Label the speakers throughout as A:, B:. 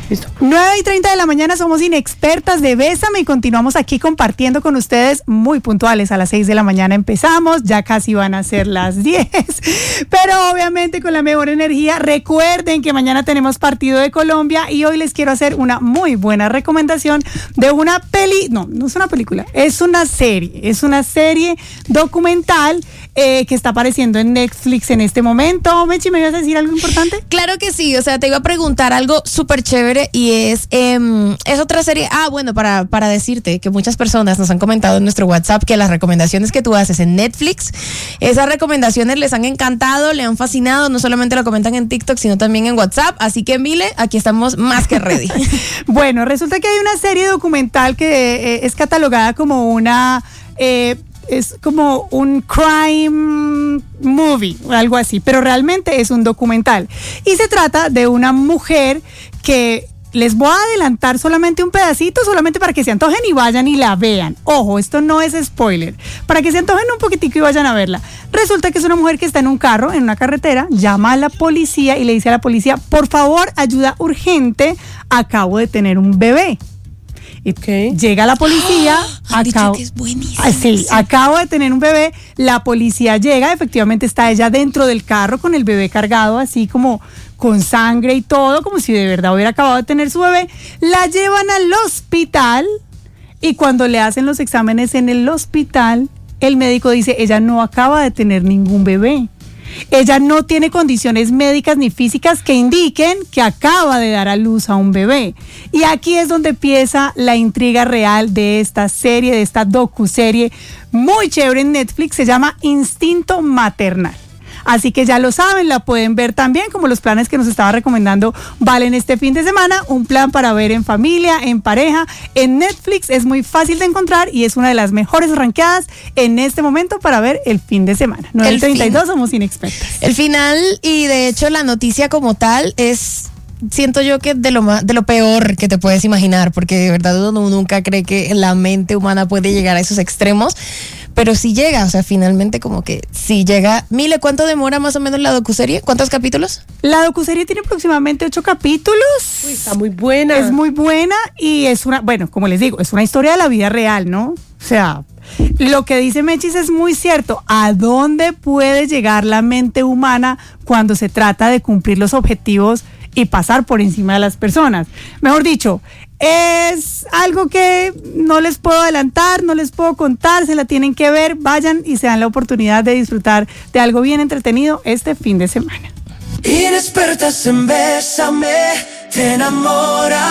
A: Listo. 9:30 de la mañana, somos Inexpertas de Bésame y continuamos aquí compartiendo con ustedes muy puntuales. A las 6 de la mañana empezamos, ya casi van a ser las 10, pero obviamente con la mejor energía. Recuerden que mañana tenemos partido de Colombia y hoy les quiero hacer una muy buena recomendación de una no es una película, es una serie documental que está apareciendo en Netflix en este momento. Mechi, ¿me ibas a decir algo importante?
B: Claro que sí, o sea, te iba a preguntar algo súper chévere y es otra serie. Bueno, para decirte que muchas personas nos han comentado en nuestro WhatsApp que las recomendaciones que tú haces en Netflix, esas recomendaciones les han encantado, le han fascinado, no solamente lo comentan en TikTok, sino también en WhatsApp, así que Mile, aquí estamos más que ready.
A: Bueno, resulta que hay una serie documental que es catalogada como es como un crime movie, algo así, pero realmente es un documental. Y se trata de una mujer que les voy a adelantar solamente un pedacito, solamente para que se antojen y vayan y la vean. Ojo, esto no es spoiler, para que se antojen un poquitico y vayan a verla. Resulta que es una mujer que está en un carro, en una carretera, llama a la policía y le dice a la policía: por favor, ayuda urgente, acabo de tener un bebé. Okay. Llega la policía, acabo de tener un bebé, la policía llega, efectivamente está ella dentro del carro con el bebé cargado, así como con sangre y todo, como si de verdad hubiera acabado de tener su bebé. La llevan al hospital y cuando le hacen los exámenes en el hospital, el médico dice: ella no acaba de tener ningún bebé. Ella no tiene condiciones médicas ni físicas que indiquen que acaba de dar a luz a un bebé. Y aquí es donde empieza la intriga real de esta serie, de esta docuserie muy chévere en Netflix. Se llama Instinto Maternal. Así que ya lo saben, la pueden ver también, como los planes que nos estaba recomendando Valen este fin de semana. Un plan para ver en familia, en pareja, en Netflix. Es muy fácil de encontrar y es una de las mejores rankeadas en este momento para ver el fin de semana. 9:32, somos Inexpertas.
B: El final, y de hecho la noticia como tal es... siento yo que de lo peor que te puedes imaginar, porque de verdad uno nunca cree que la mente humana puede llegar a esos extremos, pero sí llega, o sea, finalmente como que sí llega. Mile, ¿cuánto demora más o menos la docuserie? ¿Cuántos capítulos?
A: La docuserie tiene aproximadamente 8 capítulos.
C: Uy, está muy buena.
A: Es muy buena y es bueno, como les digo, es una historia de la vida real, ¿no? O sea, lo que dice Mechis es muy cierto. ¿A dónde puede llegar la mente humana cuando se trata de cumplir los objetivos y pasar por encima de las personas? Mejor dicho, es algo que no les puedo adelantar, no les puedo contar, se la tienen que ver. Vayan y se dan la oportunidad de disfrutar de algo bien entretenido este fin de semana.
D: Inexpertas en Bésame, te enamora.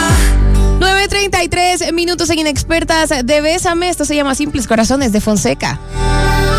B: 9:33 minutos en Inexpertas de Bésame. Esto se llama Simples Corazones de Fonseca.